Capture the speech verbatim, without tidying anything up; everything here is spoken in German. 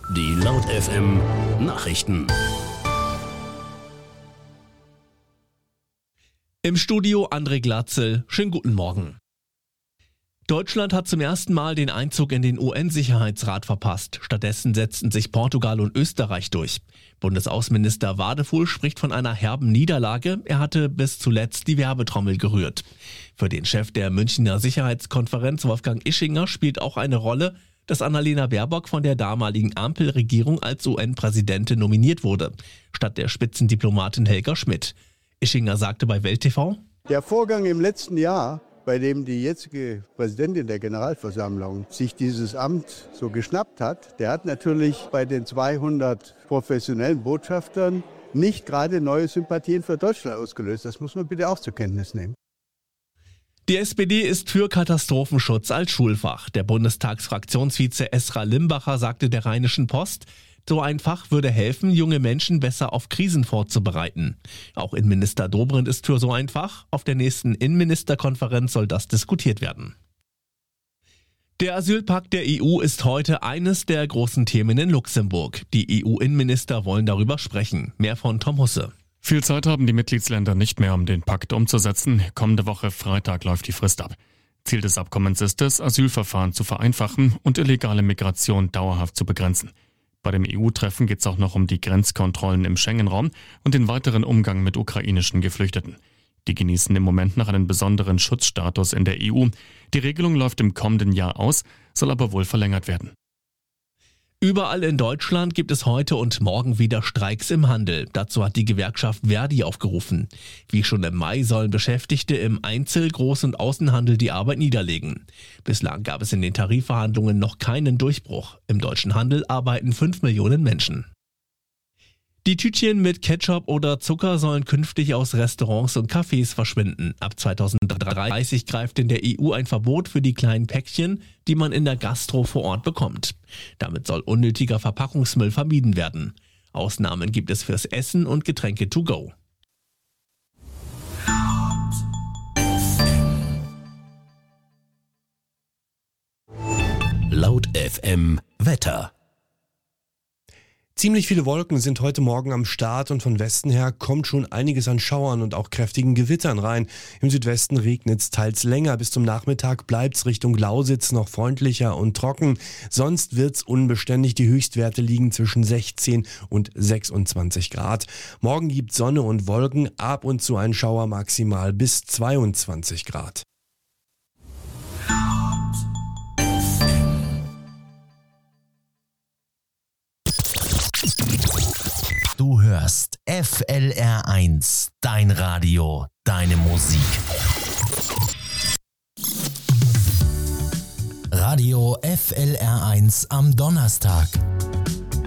Die Laut F M Nachrichten. Im Studio André Glatzel. Schönen guten Morgen. Deutschland hat zum ersten Mal den Einzug in den U N-Sicherheitsrat verpasst. Stattdessen setzten sich Portugal und Österreich durch. Bundesaußenminister Wadefuhl spricht von einer herben Niederlage. Er hatte bis zuletzt die Werbetrommel gerührt. Für den Chef der Münchner Sicherheitskonferenz, Wolfgang Ischinger, spielt auch eine Rolle, dass Annalena Baerbock von der damaligen Ampelregierung als U N-Präsidentin nominiert wurde, statt der Spitzendiplomatin Helga Schmidt. Ischinger sagte bei Welt T V: Der Vorgang im letzten Jahr, bei dem die jetzige Präsidentin der Generalversammlung sich dieses Amt so geschnappt hat, der hat natürlich bei den zweihundert professionellen Botschaftern nicht gerade neue Sympathien für Deutschland ausgelöst. Das muss man bitte auch zur Kenntnis nehmen. Die S P D ist für Katastrophenschutz als Schulfach. Der Bundestagsfraktionsvize Esra Limbacher sagte der Rheinischen Post, so ein Fach würde helfen, junge Menschen besser auf Krisen vorzubereiten. Auch Innenminister Dobrindt ist für so ein Fach. Auf der nächsten Innenministerkonferenz soll das diskutiert werden. Der Asylpakt der E U ist heute eines der großen Themen in Luxemburg. Die E U-Innenminister wollen darüber sprechen. Mehr von Tom Husse. Viel Zeit haben die Mitgliedsländer nicht mehr, um den Pakt umzusetzen. Kommende Woche Freitag läuft die Frist ab. Ziel des Abkommens ist es, Asylverfahren zu vereinfachen und illegale Migration dauerhaft zu begrenzen. Bei dem E U-Treffen geht es auch noch um die Grenzkontrollen im Schengen-Raum und den weiteren Umgang mit ukrainischen Geflüchteten. Die genießen im Moment noch einen besonderen Schutzstatus in der E U. Die Regelung läuft im kommenden Jahr aus, soll aber wohl verlängert werden. Überall in Deutschland gibt es heute und morgen wieder Streiks im Handel. Dazu hat die Gewerkschaft Verdi aufgerufen. Wie schon im Mai sollen Beschäftigte im Einzel-, Groß- und Außenhandel die Arbeit niederlegen. Bislang gab es in den Tarifverhandlungen noch keinen Durchbruch. Im deutschen Handel arbeiten fünf Millionen Menschen. Die Tütchen mit Ketchup oder Zucker sollen künftig aus Restaurants und Cafés verschwinden. Ab zweitausenddreißig greift in der E U ein Verbot für die kleinen Päckchen, die man in der Gastro vor Ort bekommt. Damit soll unnötiger Verpackungsmüll vermieden werden. Ausnahmen gibt es fürs Essen und Getränke to go. Laut F M Wetter. Ziemlich viele Wolken sind heute Morgen am Start und von Westen her kommt schon einiges an Schauern und auch kräftigen Gewittern rein. Im Südwesten regnet es teils länger. Bis zum Nachmittag bleibt es Richtung Lausitz noch freundlicher und trocken. Sonst wird es unbeständig. Die Höchstwerte liegen zwischen sechzehn und sechsundzwanzig Grad. Morgen gibt Sonne und Wolken, ab und zu ein Schauer, maximal bis zweiundzwanzig Grad. Du hörst F L R eins, dein Radio, deine Musik. Radio F L R eins am Donnerstag.